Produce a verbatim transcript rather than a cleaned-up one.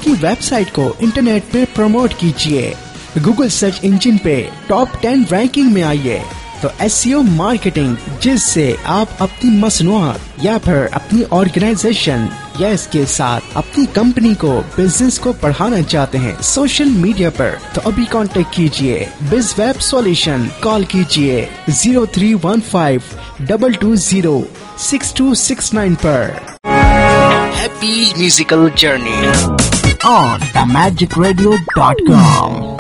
आपकी वेबसाइट को इंटरनेट पे प्रमोट कीजिए, गूगल सर्च इंजन पे टॉप टेन रैंकिंग में आइए। तो एसईओ मार्केटिंग, जिससे आप अपनी मसनूआत या फिर अपनी ऑर्गेनाइजेशन या इसके साथ अपनी कंपनी को, बिजनेस को बढ़ाना चाहते हैं सोशल मीडिया पर, तो अभी कांटेक्ट कीजिए बिज वेब सॉल्यूशन। कॉल कीजिए zero three one five double two zero six to six nine पर। Happy musical journey on the magic radio dot com.